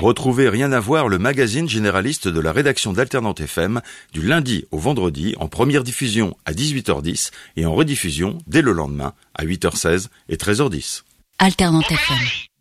Retrouvez Rien à voir, le magazine généraliste de la rédaction d'Alternante FM, du lundi au vendredi, en première diffusion à 18h10 et en rediffusion dès le lendemain à 8h16 et 13h10. Alternante FM.